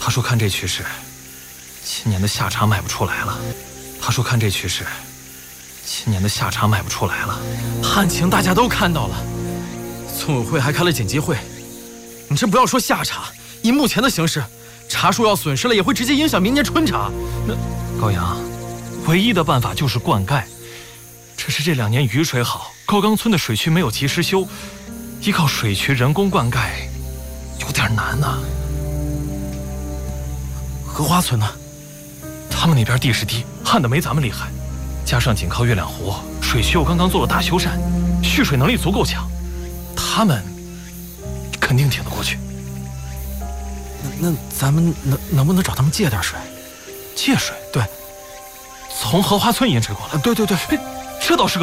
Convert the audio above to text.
他说看这趋势，今年的夏茶卖不出来了。他说看这趋势，今年的夏茶卖不出来了。 旱情大家都看到了，村委会还开了紧急会。你这不要说夏茶，以目前的形势，茶树要损失了，也会直接影响明年春茶。那高阳，唯一的办法就是灌溉。只是这2年雨水好，高冈村的水渠没有及时修，依靠水渠人工灌溉有点难啊。 荷花村呢？ 他们那边地势低，旱的没咱们厉害，加上紧靠月亮湖，水渠又刚刚做了大修缮，蓄水能力足够强，他们肯定挺得过去。 那咱们能不能找他们借点水？ 借水？ 对， 从荷花村引水过来。 对， 这倒是个